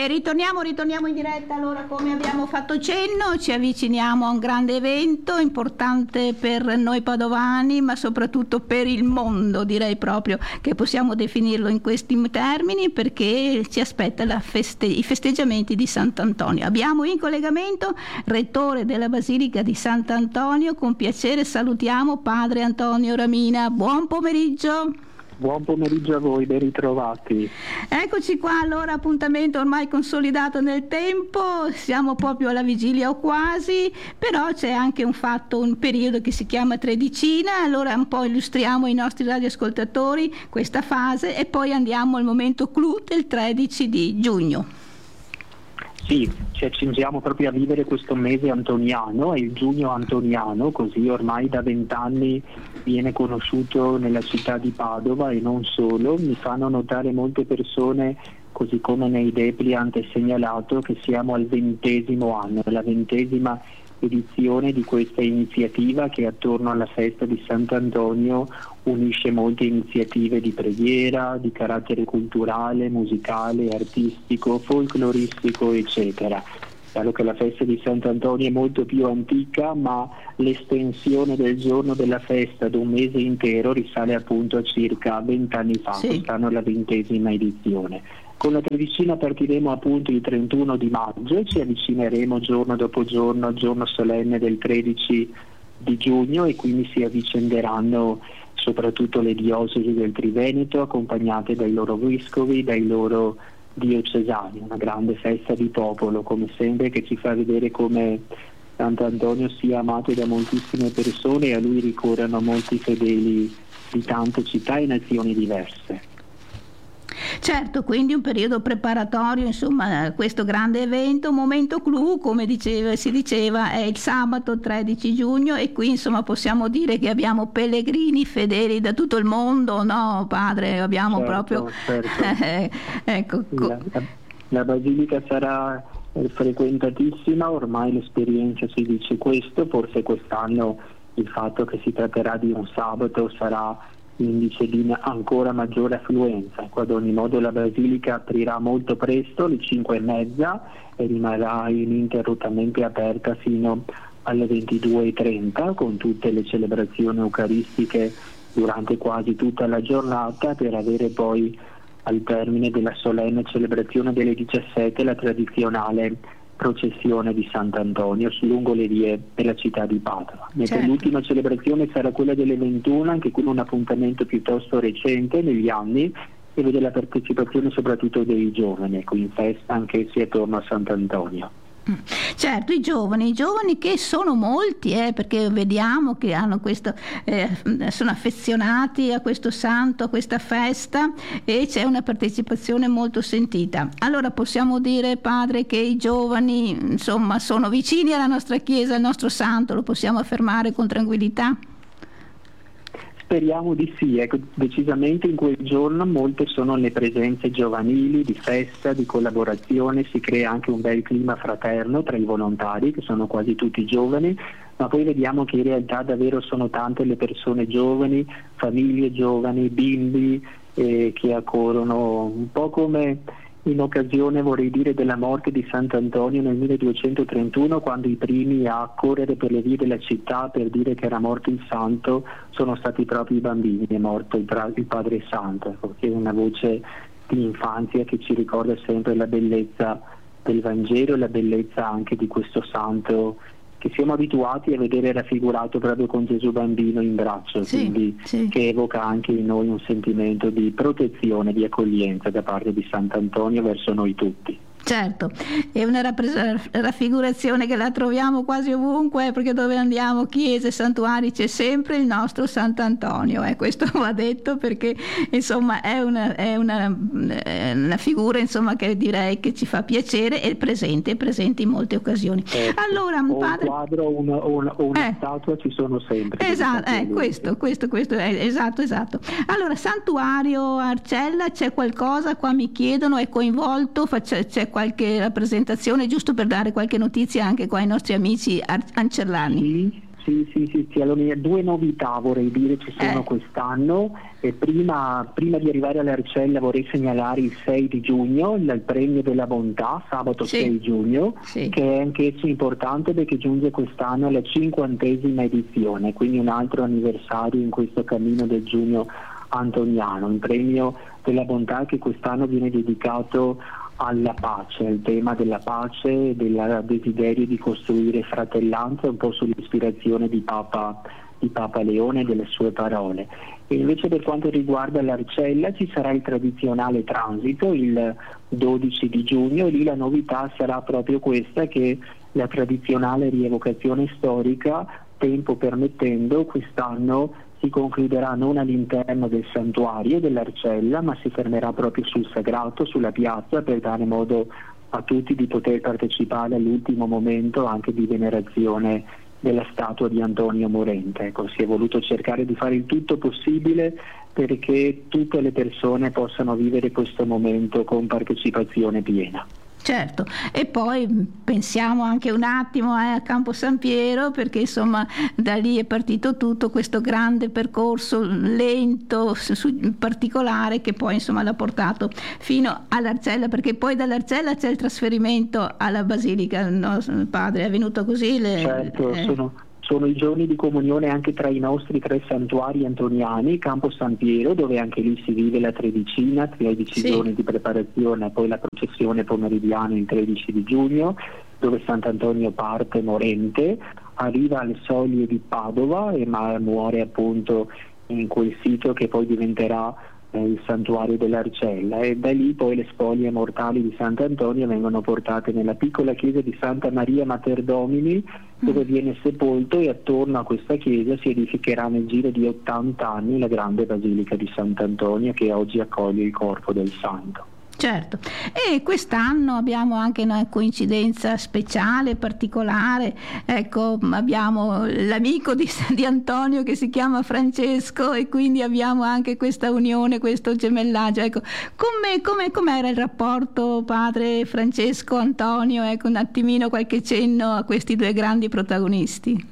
E ritorniamo in diretta. Allora, come abbiamo fatto cenno, ci avviciniamo a un grande evento importante per noi padovani, ma soprattutto per il mondo, direi proprio che possiamo definirlo in questi termini, perché ci aspetta i festeggiamenti di Sant'Antonio. Abbiamo in collegamento rettore della Basilica di Sant'Antonio. Con piacere salutiamo padre Antonio Ramina. Buon pomeriggio. Buon pomeriggio a voi, ben ritrovati. Eccoci qua, allora appuntamento ormai consolidato nel tempo, siamo proprio alla vigilia o quasi, però c'è anche un periodo che si chiama Tredicina, allora un po' illustriamo ai nostri radioascoltatori questa fase e poi andiamo al momento clou del 13 di giugno. Sì, ci accingiamo proprio a vivere questo mese antoniano, è il giugno antoniano, così ormai da 20 anni viene conosciuto nella città di Padova e non solo. Mi fanno notare molte persone, così come nei Depliant è segnalato, che siamo al 20° anno, la 20ª edizione di questa iniziativa che attorno alla festa di Sant'Antonio unisce molte iniziative di preghiera, di carattere culturale, musicale, artistico, folcloristico, eccetera. Chiaro che la festa di Sant'Antonio è molto più antica, ma l'estensione del giorno della festa ad un mese intero risale appunto a circa 20 anni fa, sì. Quest'anno è la 20ª edizione. Con la Tredicina partiremo appunto il 31 di maggio e ci avvicineremo giorno dopo giorno al giorno solenne del 13 di giugno e quindi si avvicenderanno soprattutto le diocesi del Triveneto accompagnate dai loro vescovi, dai loro diocesani, una grande festa di popolo come sempre che ci fa vedere come Sant'Antonio sia amato da moltissime persone e a lui ricorrono molti fedeli di tante città e nazioni diverse. Certo, quindi un periodo preparatorio, insomma, a questo grande evento. Momento clou, come si diceva, è il sabato 13 giugno e qui insomma possiamo dire che abbiamo pellegrini fedeli da tutto il mondo, no padre? Abbiamo certo. Ecco. La basilica sarà frequentatissima, ormai l'esperienza ci dice questo, forse quest'anno il fatto che si tratterà di un sabato sarà indice di ancora maggiore affluenza. Ad ogni modo la basilica aprirà molto presto, alle 5:30, e rimarrà ininterrottamente aperta fino alle 22:30 con tutte le celebrazioni eucaristiche durante quasi tutta la giornata, per avere poi al termine della solenne celebrazione delle 17 la tradizionale processione di Sant'Antonio lungo le vie della città di Padova. Mentre l'ultima celebrazione sarà quella delle 21, anche qui un appuntamento piuttosto recente negli anni, e vede la partecipazione soprattutto dei giovani, ecco, in festa anch'essi attorno a Sant'Antonio. Certo, i giovani che sono molti, perché vediamo che hanno sono affezionati a questo santo, a questa festa, e c'è una partecipazione molto sentita. Allora possiamo dire, padre, che i giovani insomma sono vicini alla nostra Chiesa, al nostro santo, lo possiamo affermare con tranquillità? Speriamo di sì, ecco, decisamente in quel giorno molte sono le presenze giovanili, di festa, di collaborazione, si crea anche un bel clima fraterno tra i volontari, che sono quasi tutti giovani, ma poi vediamo che in realtà davvero sono tante le persone giovani, famiglie giovani, bimbi che accorrono, un po' come in occasione, vorrei dire, della morte di Sant'Antonio nel 1231, quando i primi a correre per le vie della città per dire che era morto il santo sono stati proprio i bambini. È morto il padre santo, che è una voce di infanzia che ci ricorda sempre la bellezza del Vangelo e la bellezza anche di questo santo che siamo abituati a vedere raffigurato proprio con Gesù bambino in braccio, quindi che evoca anche in noi un sentimento di protezione, di accoglienza da parte di Sant'Antonio verso noi tutti. Certo, è una raffigurazione che la troviamo quasi ovunque, perché dove andiamo, chiese, santuari, c'è sempre il nostro Sant'Antonio, questo va detto, perché insomma è una figura insomma che direi che ci fa piacere, e presente in molte occasioni. Allora, padre, un quadro o una statua ci sono sempre. Esatto, questo esatto. Allora, Santuario Arcella, c'è qualcosa, qua mi chiedono, è coinvolto, c'è qualche rappresentazione, giusto per dare qualche notizia anche qua ai nostri amici ancellani? Sì, allora, due novità vorrei dire ci sono quest'anno. E prima di arrivare all'Arcella vorrei segnalare il 6 di giugno, il premio della bontà, sabato 6 giugno, che è anch'esso importante perché giunge quest'anno alla 50ª edizione, quindi un altro anniversario in questo cammino del giugno antoniano, un premio della bontà che quest'anno viene dedicato alla pace, al tema della pace e del desiderio di costruire fratellanza, un po' sull'ispirazione di Papa Leone e delle sue parole. E invece per quanto riguarda l'Arcella ci sarà il tradizionale transito il 12 di giugno e lì la novità sarà proprio questa, che la tradizionale rievocazione storica, tempo permettendo, quest'anno si concluderà non all'interno del santuario dell'Arcella, ma si fermerà proprio sul sagrato, sulla piazza, per dare modo a tutti di poter partecipare all'ultimo momento anche di venerazione della statua di Antonio Morente. Ecco, si è voluto cercare di fare il tutto possibile perché tutte le persone possano vivere questo momento con partecipazione piena. Certo, e poi pensiamo anche un attimo a Campo San Piero, perché insomma da lì è partito tutto questo grande percorso lento, particolare, che poi insomma l'ha portato fino all'Arcella, perché poi dall'Arcella c'è il trasferimento alla Basilica, no, padre? È venuto così? Certo, sono i giorni di comunione anche tra i nostri 3 santuari antoniani, Campo San Piero, dove anche lì si vive la tredicina, 13 giorni di preparazione, e poi la processione pomeridiana il 13 di giugno, dove Sant'Antonio parte morente, arriva alle soglie di Padova e muore appunto in quel sito che poi diventerà il santuario dell'Arcella, e da lì poi le spoglie mortali di Sant'Antonio vengono portate nella piccola chiesa di Santa Maria Mater Domini, dove viene sepolto, e attorno a questa chiesa si edificherà nel giro di 80 anni la grande basilica di Sant'Antonio, che oggi accoglie il corpo del santo. Certo, e quest'anno abbiamo anche una coincidenza speciale, particolare. Ecco, abbiamo l'amico di Antonio che si chiama Francesco, e quindi abbiamo anche questa unione, questo gemellaggio. Ecco, com'era il rapporto padre Francesco-Antonio? Ecco, un attimino qualche cenno a questi due grandi protagonisti.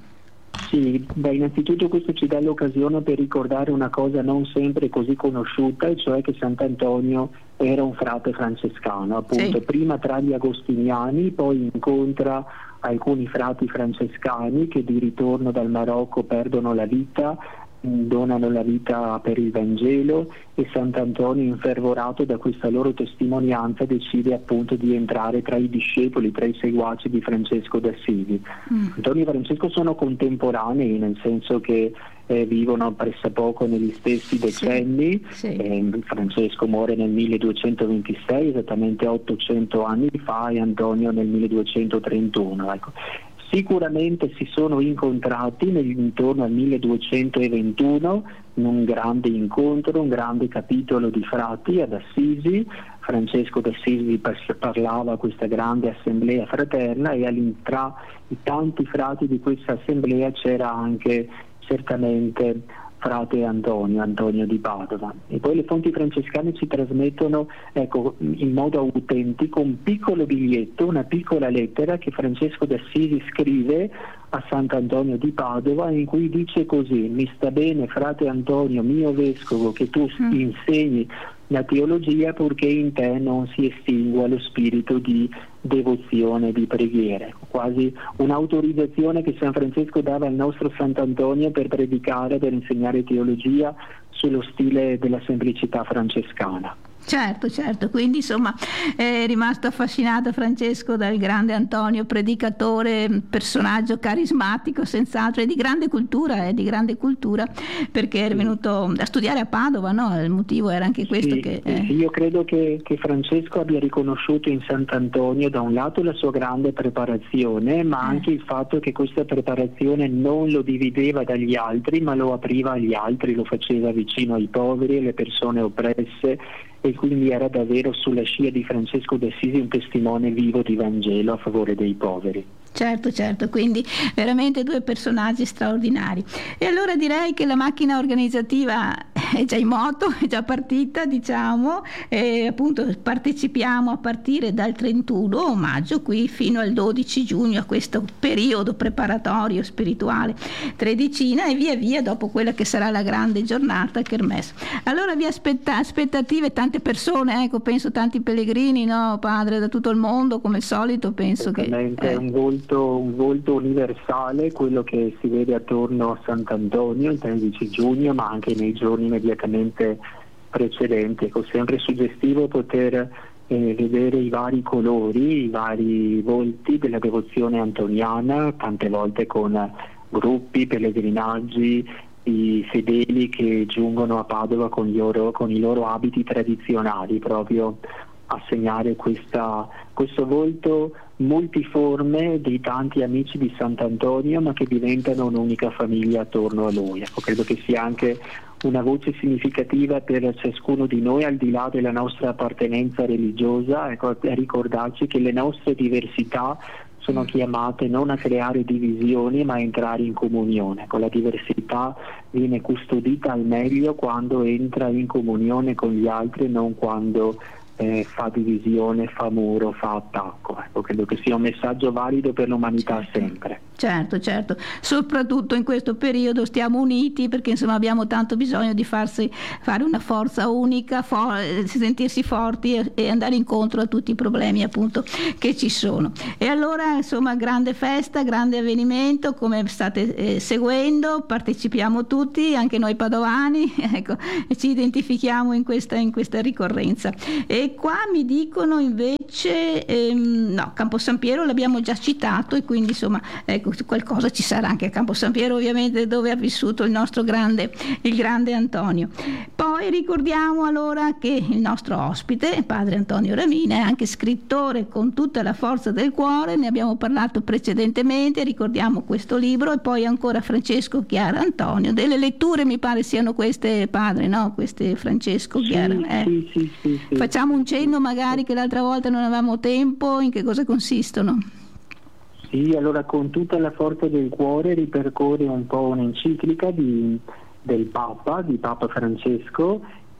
Sì, innanzitutto questo ci dà l'occasione per ricordare una cosa non sempre così conosciuta, e cioè che Sant'Antonio era un frate francescano, appunto, prima tra gli agostiniani, poi incontra alcuni frati francescani che di ritorno dal Marocco perdono la vita, donano la vita per il Vangelo, e Sant'Antonio, infervorato da questa loro testimonianza, decide appunto di entrare tra i discepoli, tra i seguaci di Francesco d'Assisi. Antonio e Francesco sono contemporanei, nel senso che vivono pressappoco negli stessi decenni. Francesco muore nel 1226, esattamente 800 anni fa, e Antonio nel 1231. Ecco. Sicuramente si sono incontrati intorno al 1221 in un grande incontro, un grande capitolo di frati ad Assisi. Francesco d'Assisi parlava a questa grande assemblea fraterna, e tra i tanti frati di questa assemblea c'era anche certamente frate Antonio di Padova. E poi le fonti francescane ci trasmettono, ecco, in modo autentico un piccolo biglietto, una piccola lettera che Francesco d'Assisi scrive a Sant'Antonio di Padova, in cui dice così: mi sta bene, frate Antonio, mio vescovo, che tu insegni la teologia, purché in te non si estingua lo spirito di devozione e di preghiera. Quasi un'autorizzazione che San Francesco dava al nostro Sant'Antonio per predicare, per insegnare teologia sullo stile della semplicità francescana. Certo, quindi insomma è rimasto affascinato Francesco dal grande Antonio, predicatore, personaggio carismatico senz'altro, e di grande cultura, perché era venuto a studiare a Padova, no? Il motivo era anche questo. Io credo che Francesco abbia riconosciuto in Sant'Antonio da un lato la sua grande preparazione, ma anche il fatto che questa preparazione non lo divideva dagli altri, ma lo apriva agli altri, lo faceva vicino ai poveri, alle persone oppresse, e quindi era davvero sulla scia di Francesco d'Assisi un testimone vivo di Vangelo a favore dei poveri. Certo, quindi veramente due personaggi straordinari. E allora direi che la macchina organizzativa è già in moto, è già partita, diciamo, e appunto partecipiamo a partire dal 31 maggio qui fino al 12 giugno a questo periodo preparatorio spirituale tredicina, e via via dopo quella che sarà la grande giornata Kermesse. Allora vi aspettative, tante persone, ecco, penso tanti pellegrini, no, padre, da tutto il mondo, come al solito, penso che è un volto universale, quello che si vede attorno a Sant'Antonio il 13 giugno, ma anche nei giorni immediatamente precedenti. Ecco, sempre suggestivo poter vedere i vari colori, i vari volti della devozione antoniana, tante volte con gruppi, pellegrinaggi, i fedeli che giungono a Padova con i loro abiti tradizionali, proprio a segnare questo volto multiforme dei tanti amici di Sant'Antonio, ma che diventano un'unica famiglia attorno a lui. Ecco, credo che sia anche una voce significativa per ciascuno di noi, al di là della nostra appartenenza religiosa, ecco, a ricordarci che le nostre diversità sono chiamate non a creare divisioni, ma a entrare in comunione. Ecco, la diversità viene custodita al meglio quando entra in comunione con gli altri, non quando fa divisione, fa muro, fa attacco. Ecco, credo che sia un messaggio valido per l'umanità sempre. Certo, soprattutto in questo periodo stiamo uniti, perché insomma abbiamo tanto bisogno di fare una forza unica, sentirsi forti e andare incontro a tutti i problemi appunto che ci sono. E allora insomma grande festa, grande avvenimento, come state seguendo, partecipiamo tutti, anche noi padovani, ecco, ci identifichiamo in questa ricorrenza. E qua mi dicono invece no, Campo San Piero l'abbiamo già citato, e quindi insomma ecco, qualcosa ci sarà anche a Campo San Piero, ovviamente, dove ha vissuto il grande Antonio. Poi ricordiamo allora che il nostro ospite, padre Antonio Ramina, è anche scrittore con tutta la forza del cuore, ne abbiamo parlato precedentemente, ricordiamo questo libro, e poi ancora Francesco Chiara Antonio. Delle letture mi pare siano queste, padre, no? Queste Francesco Chiara. Sì. Facciamo un cenno magari, che l'altra volta non avevamo tempo, in che cosa consistono? Sì, allora con tutta la forza del cuore ripercorre un po' un'enciclica di Papa Francesco,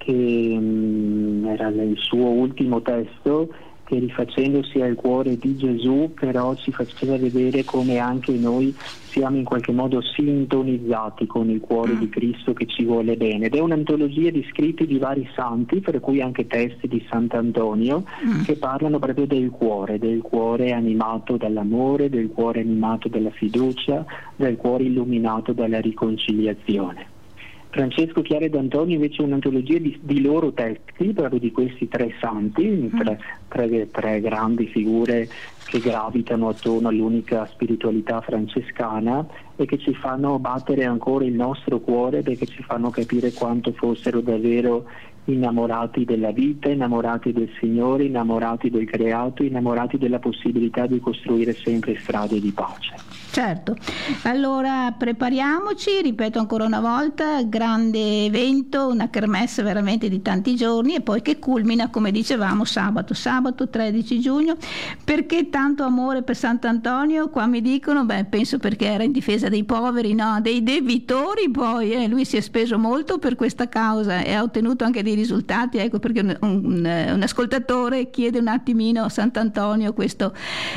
che era il suo ultimo testo, che rifacendosi al cuore di Gesù però ci faceva vedere come anche noi siamo in qualche modo sintonizzati con il cuore di Cristo che ci vuole bene, ed è un'antologia di scritti di vari santi, per cui anche testi di Sant'Antonio che parlano proprio del cuore animato dall'amore, del cuore animato dalla fiducia, del cuore illuminato dalla riconciliazione. Francesco Chiara ed Antonio invece è un'antologia di loro testi, proprio di questi tre santi, tre grandi figure che gravitano attorno all'unica spiritualità francescana e che ci fanno battere ancora il nostro cuore, perché ci fanno capire quanto fossero davvero innamorati della vita, innamorati del Signore, innamorati del creato, innamorati della possibilità di costruire sempre strade di pace. Certo, allora prepariamoci, ripeto ancora una volta, grande evento, una kermesse veramente di tanti giorni, e poi che culmina, come dicevamo, sabato 13 giugno. Perché tanto amore per Sant'Antonio? Qua mi dicono, penso perché era in difesa dei poveri, no? Dei debitori, poi lui si è speso molto per questa causa e ha ottenuto anche dei risultati, ecco perché un ascoltatore chiede un attimino a Sant'Antonio questo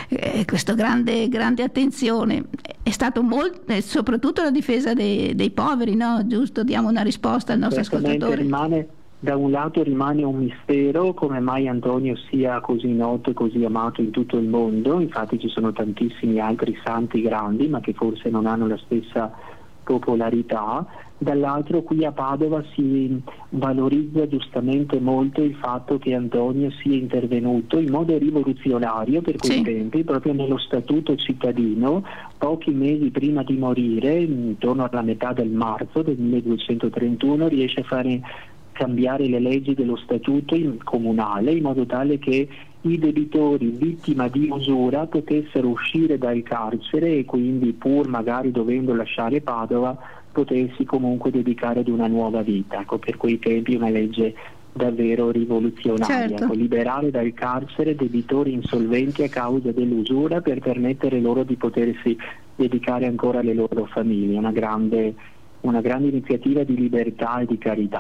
grande attenzione. È stato molto, soprattutto la difesa dei poveri, no? Giusto? Diamo una risposta al nostro ascoltatore. Da un lato rimane un mistero come mai Antonio sia così noto e così amato in tutto il mondo, infatti ci sono tantissimi altri santi grandi ma che forse non hanno la stessa popolarità. Dall'altro qui a Padova si valorizza giustamente molto il fatto che Antonio sia intervenuto in modo rivoluzionario per quei tempi, proprio nello statuto cittadino, pochi mesi prima di morire, intorno alla metà del marzo del 1231, riesce a fare cambiare le leggi dello statuto comunale in modo tale che i debitori vittima di usura potessero uscire dal carcere e quindi, pur magari dovendo lasciare Padova, potersi comunque dedicare ad una nuova vita. Ecco, per quei tempi una legge davvero rivoluzionaria, certo. Ecco, liberare dal carcere debitori insolventi a causa dell'usura per permettere loro di potersi dedicare ancora alle loro famiglie, una grande iniziativa di libertà e di carità.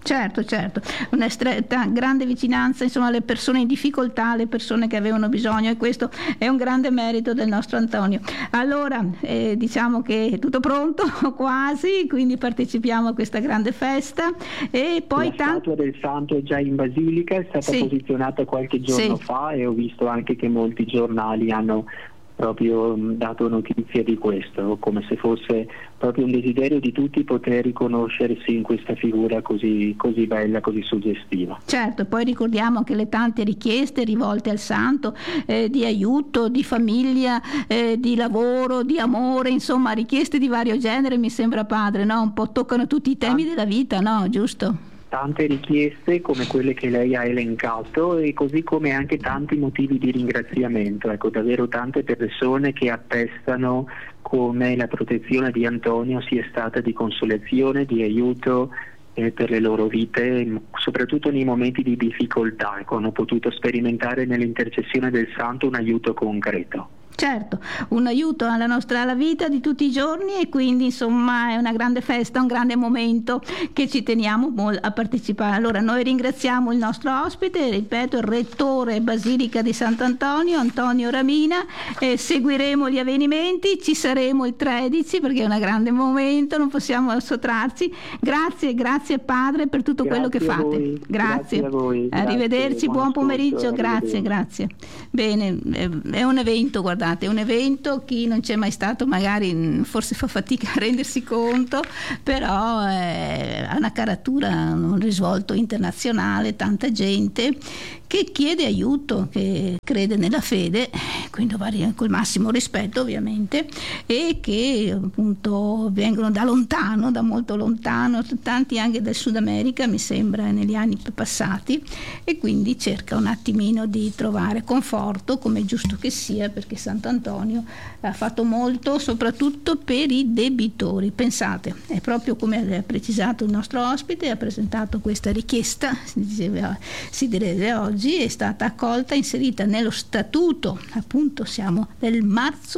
Certo, una grande vicinanza, insomma, alle persone in difficoltà, alle persone che avevano bisogno, e questo è un grande merito del nostro Antonio. Allora, diciamo che è tutto pronto, quasi, quindi partecipiamo a questa grande festa. E poi la statua del santo è già in basilica, è stata posizionata qualche giorno fa, e ho visto anche che molti giornali hanno proprio dato notizia di questo, come se fosse proprio un desiderio di tutti poter riconoscersi in questa figura così bella, così suggestiva. Certo, poi ricordiamo anche le tante richieste rivolte al santo, di aiuto, di famiglia, di lavoro, di amore, insomma richieste di vario genere, mi sembra, padre, no? Un po' toccano tutti i temi della vita, no? Giusto? Tante richieste come quelle che lei ha elencato, e così come anche tanti motivi di ringraziamento. Ecco, davvero tante persone che attestano come la protezione di Antonio sia stata di consolazione, di aiuto per le loro vite, soprattutto nei momenti di difficoltà. Ecco, hanno potuto sperimentare nell'intercessione del santo un aiuto concreto. Certo, un aiuto alla vita di tutti i giorni, e quindi insomma è una grande festa, un grande momento che ci teniamo a partecipare. Allora noi ringraziamo il nostro ospite, ripeto, il rettore Basilica di Sant'Antonio, Antonio Ramina, seguiremo gli avvenimenti, ci saremo il 13 perché è un grande momento, non possiamo sottrarci. Grazie padre per tutto quello che fate. Grazie a voi. Arrivederci, buon pomeriggio, grazie. Bene, è un evento, guardate, è un evento, chi non c'è mai stato magari forse fa fatica a rendersi conto, però ha una caratura, un risvolto internazionale, tanta gente che chiede aiuto, che crede nella fede, quindi col massimo rispetto ovviamente, e che appunto vengono da lontano, da molto lontano, tanti anche del Sud America mi sembra negli anni passati, e quindi cerca un attimino di trovare conforto, come è giusto che sia, perché Sant'Antonio ha fatto molto soprattutto per i debitori. Pensate, è proprio come ha precisato il nostro ospite, ha presentato questa richiesta, si direbbe oggi, è stata accolta, inserita nello statuto, appunto siamo nel marzo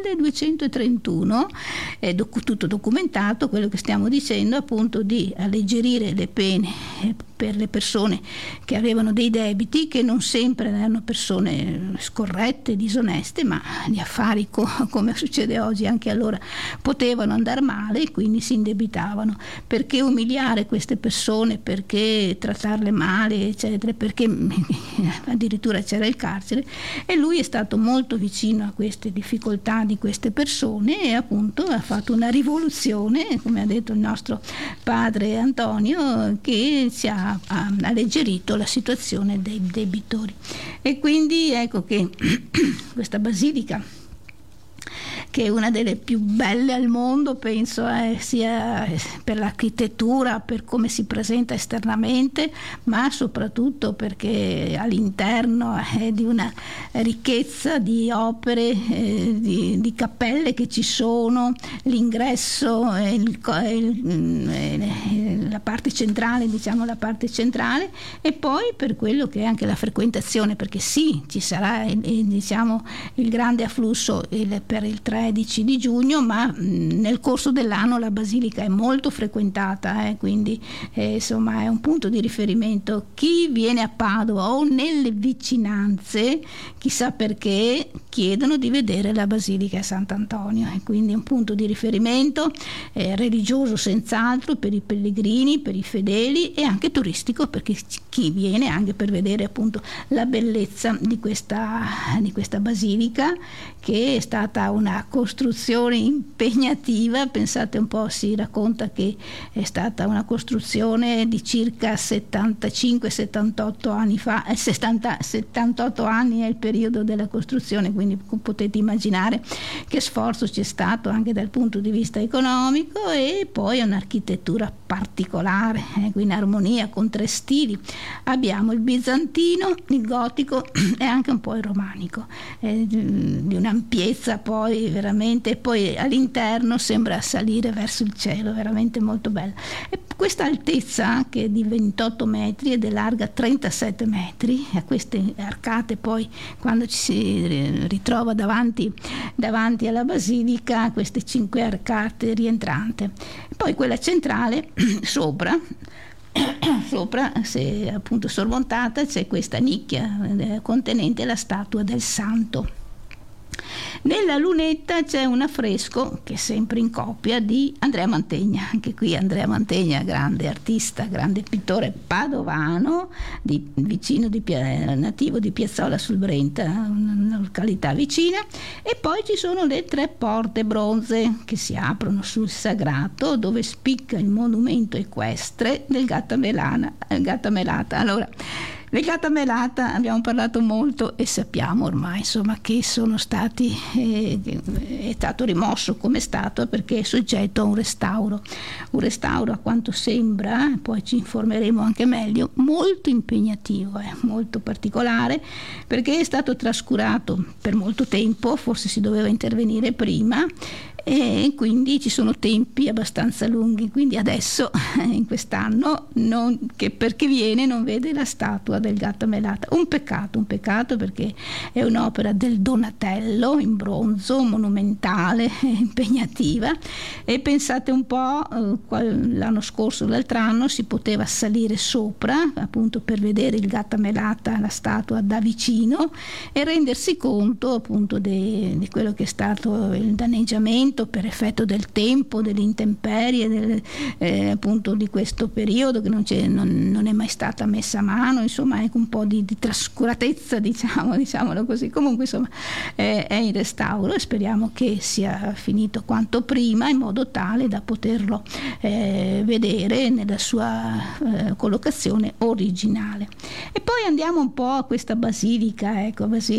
1231, è tutto documentato quello che stiamo dicendo, appunto di alleggerire le pene per le persone che avevano dei debiti, che non sempre erano persone scorrette, disoneste, ma gli affari come succede oggi anche allora potevano andare male, e quindi si indebitavano. Perché umiliare queste persone, perché trattarle male, eccetera, perché addirittura c'era il carcere, e lui è stato molto vicino a queste difficoltà di queste persone, e appunto ha fatto una rivoluzione, come ha detto il nostro padre Antonio, che ci ha alleggerito la situazione dei debitori. E quindi ecco che questa basilica, che è una delle più belle al mondo, penso, sia per l'architettura, per come si presenta esternamente, ma soprattutto perché all'interno è di una ricchezza di opere, di cappelle che ci sono, l'ingresso, la parte centrale, diciamo la parte centrale, e poi per quello che è anche la frequentazione, perché sì, ci sarà diciamo il grande afflusso per il 13 di giugno, ma nel corso dell'anno la basilica è molto frequentata, quindi insomma è un punto di riferimento. Chi viene a Padova o nelle vicinanze, chissà perché, chiedono di vedere la basilica Sant'Antonio, e quindi è un punto di riferimento religioso senz'altro per i pellegrini, per i fedeli, e anche turistico, perché chi viene anche per vedere appunto la bellezza di questa basilica, che è stata una costruzione impegnativa. Pensate un po', si racconta che è stata una costruzione di circa 75-78 anni fa, 78 anni è il periodo della costruzione, quindi potete immaginare che sforzo c'è stato anche dal punto di vista economico, e poi un'architettura particolare, quindi in armonia con 3 stili. Abbiamo il bizantino, il gotico e anche un po' il romanico, di un'ampiezza poi veramente, e poi all'interno sembra salire verso il cielo, veramente molto bella. E questa altezza, che è di 28 metri ed è larga 37 metri, a queste arcate poi, quando ci si ritrova davanti alla basilica, queste 5 arcate rientrante. E poi quella centrale sopra sopra, se appunto sormontata, c'è questa nicchia contenente la statua del santo. Nella lunetta c'è un affresco che è sempre in copia di Andrea Mantegna. Anche qui Andrea Mantegna, grande artista, grande pittore padovano, nativo di Piazzola sul Brenta, una località vicina. E poi ci sono le 3 porte bronze che si aprono sul sagrato, dove spicca il monumento equestre del Gattamelata. Allora, del Gattamelata abbiamo parlato molto e sappiamo ormai, insomma, che sono stati è stato rimosso come statua perché è soggetto a un restauro a quanto sembra, poi ci informeremo anche meglio, molto impegnativo, molto particolare, perché è stato trascurato per molto tempo, forse si doveva intervenire prima, e quindi ci sono tempi abbastanza lunghi, quindi adesso in quest'anno che perché viene non vede la statua del Gattamelata. Un peccato perché è un'opera del Donatello in bronzo, monumentale, impegnativa, e pensate un po', l'anno scorso, l'altro anno si poteva salire sopra appunto per vedere il Gattamelata, la statua da vicino, e rendersi conto appunto di quello che è stato il danneggiamento per effetto del tempo, delle intemperie, appunto di questo periodo che non è mai stata messa a mano, insomma anche un po' di trascuratezza, diciamolo così. Comunque insomma è in restauro e speriamo che sia finito quanto prima, in modo tale da poterlo vedere nella sua collocazione originale. E poi andiamo un po' a questa basilica,